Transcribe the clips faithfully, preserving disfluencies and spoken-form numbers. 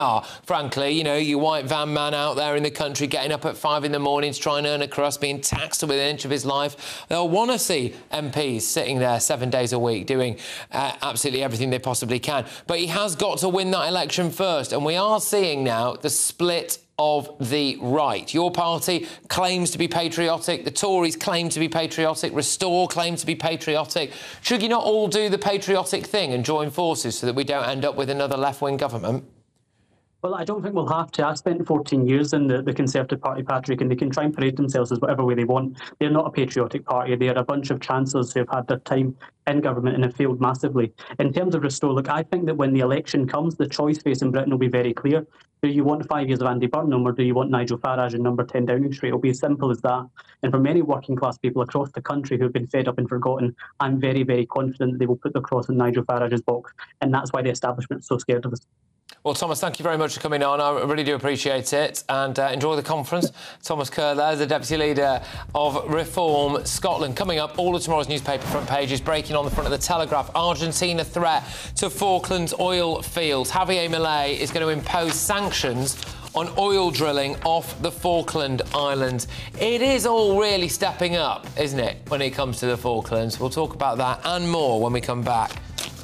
are. Frankly, you know, you white van man out there in the country getting up at five in the morning to try and earn a crust, being taxed within an inch of his life. They'll want to see M Ps sitting there seven days a week doing uh, absolutely everything they possibly can. But he has got to win that election first. And we are seeing now the split of the right. Your party claims to be patriotic. The Tories claim to be patriotic. Restore claim to be patriotic. Should you not all do the patriotic thing and join forces so that we don't end up with another left-wing government? Well, I don't think we'll have to. I spent fourteen years in the, the Conservative Party, Patrick, and they can try and parade themselves as whatever way they want. They're not a patriotic party. They are a bunch of chancellors who have had their time in government and have failed massively. In terms of Restore, look, I think that when the election comes, the choice facing Britain will be very clear. Do you want five years of Andy Burnham, or do you want Nigel Farage in number ten Downing Street? It'll be as simple as that. And for many working class people across the country who have been fed up and forgotten, I'm very, very confident that they will put their cross in Nigel Farage's box. And that's why the establishment is so scared of us. Well, Thomas, thank you very much for coming on. I really do appreciate it, and uh, enjoy the conference. Thomas Kerr there, the Deputy Leader of Reform Scotland. Coming up, all of tomorrow's newspaper front pages breaking on the front of the Telegraph. Argentina threat to Falklands oil fields. Javier Milei is going to impose sanctions on oil drilling off the Falkland Islands. It is all really stepping up, isn't it, when it comes to the Falklands? We'll talk about that and more when we come back.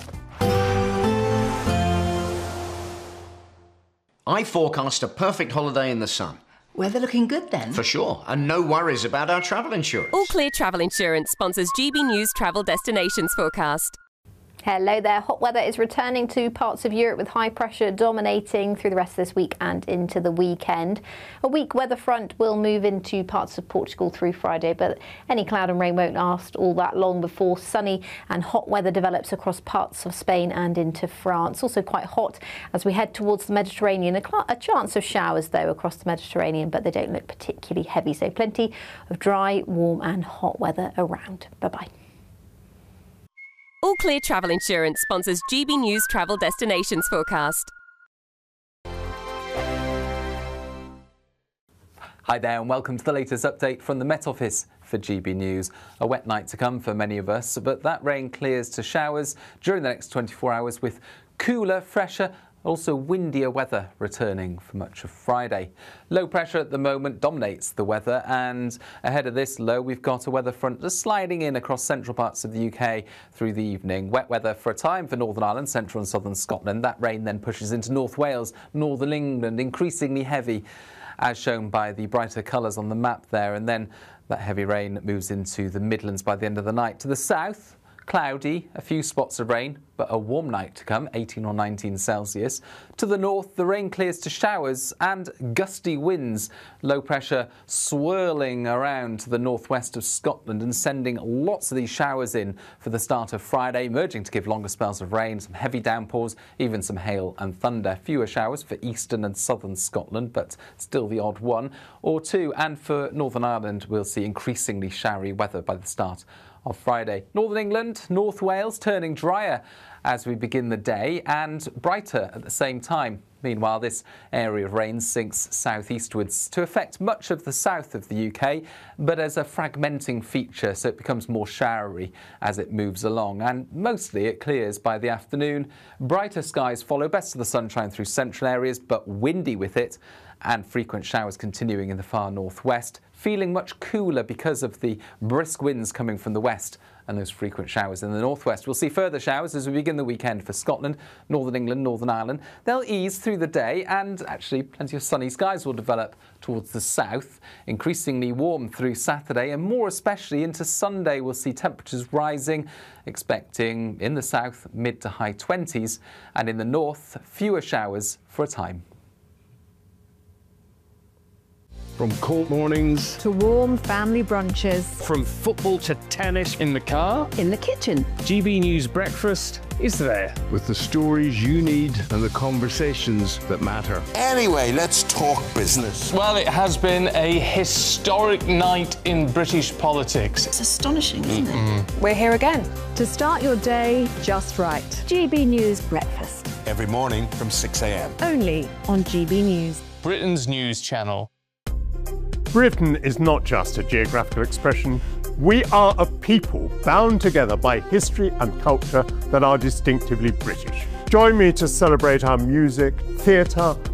I forecast a perfect holiday in the sun. Weather looking good then? For sure, and no worries about our travel insurance. All Clear Travel Insurance sponsors G B News Travel Destinations Forecast. Hello there. Hot weather is returning to parts of Europe with high pressure dominating through the rest of this week and into the weekend. A weak weather front will move into parts of Portugal through Friday, but any cloud and rain won't last all that long before sunny and hot weather develops across parts of Spain and into France. Also quite hot as we head towards the Mediterranean. A, a chance of showers, though, across the Mediterranean, but they don't look particularly heavy. So plenty of dry, warm and hot weather around. Bye-bye. All Clear Travel Insurance sponsors G B News Travel Destinations Forecast. Hi there and welcome to the latest update from the Met Office for G B News. A wet night to come for many of us, but that rain clears to showers during the next twenty-four hours with cooler, fresher, also windier weather returning for much of Friday. Low pressure at the moment dominates the weather, and ahead of this low we've got a weather front just sliding in across central parts of the U K through the evening. Wet weather for a time for Northern Ireland, central and southern Scotland. That rain then pushes into North Wales, northern England, increasingly heavy as shown by the brighter colours on the map there, and then that heavy rain moves into the Midlands by the end of the night. To the south, cloudy, a few spots of rain, but a warm night to come, eighteen or nineteen Celsius. To the north, the rain clears to showers and gusty winds. Low pressure swirling around to the northwest of Scotland and sending lots of these showers in for the start of Friday, emerging to give longer spells of rain, some heavy downpours, even some hail and thunder. Fewer showers for eastern and southern Scotland, but still the odd one or two. And for Northern Ireland, we'll see increasingly showery weather by the start of Friday. Northern England, North Wales turning drier as we begin the day and brighter at the same time. Meanwhile, this area of rain sinks southeastwards to affect much of the south of the U K, but as a fragmenting feature, so it becomes more showery as it moves along. And mostly it clears by the afternoon. Brighter skies follow, best of the sunshine through central areas, but windy with it, and frequent showers continuing in the far northwest. Feeling much cooler because of the brisk winds coming from the west and those frequent showers in the northwest. We'll see further showers as we begin the weekend for Scotland, Northern England, Northern Ireland. They'll ease through the day, and actually plenty of sunny skies will develop towards the south. Increasingly warm through Saturday, and more especially into Sunday we'll see temperatures rising, expecting in the south mid to high twenties, and in the north fewer showers for a time. From cold mornings to warm family brunches. From football to tennis in the car. In the kitchen. G B News Breakfast is there. With the stories you need and the conversations that matter. Anyway, let's talk business. Well, it has been a historic night in British politics. It's astonishing, isn't Mm-mm. it? We're here again to start your day just right. G B News Breakfast. Every morning from six a m. Only on G B News. Britain's news channel. Britain is not just a geographical expression. We are a people bound together by history and culture that are distinctively British. Join me to celebrate our music, theatre,